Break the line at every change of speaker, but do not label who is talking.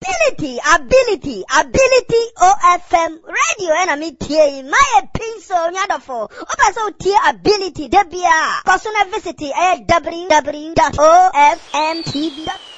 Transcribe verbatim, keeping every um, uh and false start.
Ability, ability, ability O F M radio and a media. My pencil nyadofo. Opa so tia ability debia. Kosuna visit at w w w dot o f m t v dot com.